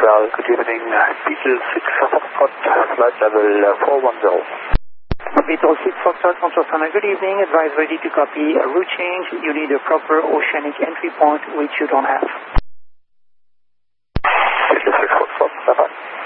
Central, good evening. Beetle 6 Foxtrot, flight level 410. Beetle 6 Foxtrot, Control Center, good evening. Advise ready to copy a route change. You need a proper oceanic entry point, which you don't have. Beetle 6 Foxtrot, bye-bye.